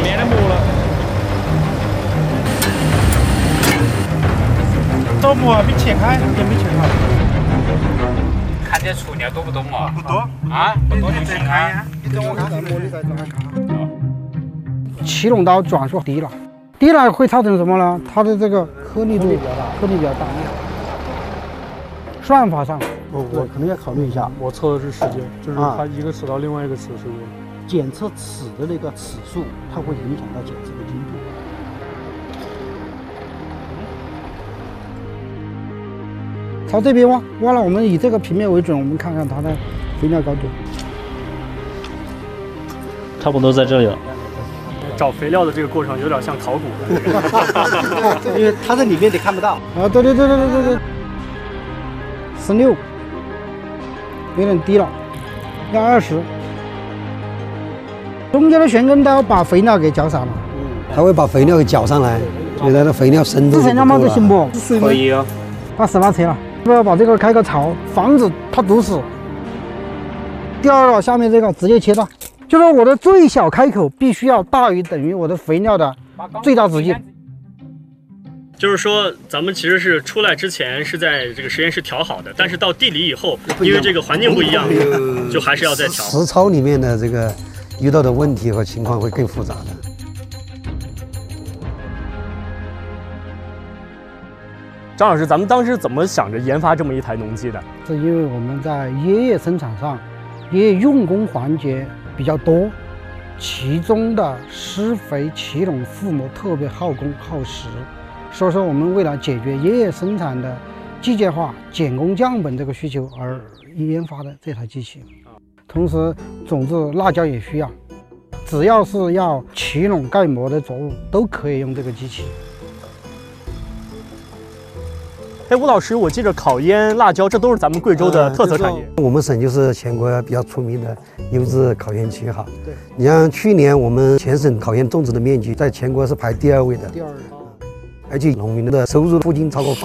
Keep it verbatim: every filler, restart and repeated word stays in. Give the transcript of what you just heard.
上面的膜了。多膜没切开，也没切开。 看这雏鸟多不多嘛？ 不多啊，不多就行啊。 你等我看看膜，你再转看。 气溶到转速低了，低了会造成什么呢？它的这个颗粒度比较大，颗粒比较大。算法上， 我我可能要考虑一下。 我测的是时间，就是它一个齿到另外一个齿时间。 检测齿的那个齿数，它会影响到检测的精度。 朝这边挖，挖了，我们以这个平面为准，我们看看它的肥料高度。 差不多在这里了。 找肥料的这个过程有点像考古的， 因为它在里面你看不到。 啊，对对对对对对对，十六，有点低了，要二十。中间的悬根刀把肥料给搅散了， 它会把肥料给搅上来，所以它的肥料深度之前那么子行不？ 可以哦。 把屎把车了，不要把这个开个槽，防止它堵死。第二个，下面这个直接切断。就是我的最小开口必须要大于等于我的肥料的最大直径。 就是说，咱们其实是出来之前是在这个实验室调好的，但是到地里以后，因为这个环境不一样，就还是要再调。 实操里面的这个遇到的问题和情况会更复杂的。 张老师，咱们当时怎么想着研发这么一台农机的？ 是因为我们在椰叶生产上，椰叶用工环节比较多，其中的施肥、起垄、覆膜特别耗工耗时，所以说我们为了解决椰叶生产的机械化、减工降本这个需求而研发的这台机器。同时，种子、辣椒也需要，只要是要起垄盖膜的作物，都可以用这个机器。 哎，吴老师，我记着烤烟、辣椒，这都是咱们贵州的特色产业。 我们省就是全国比较出名的优质烤烟区哈。对，你像去年我们全省烤烟种植的面积在全国是排第二位的， 第二位， 而且农民的收入不仅超过。